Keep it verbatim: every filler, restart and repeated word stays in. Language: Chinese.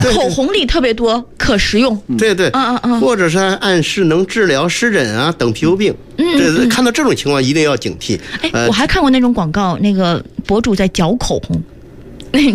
口红里特别多可食用。 对对， 嗯嗯嗯， 或者是暗示能治疗湿疹啊等皮肤病。 嗯， 这看到这种情况一定要警惕。 哎，我还看过那种广告，那个博主在嚼口红，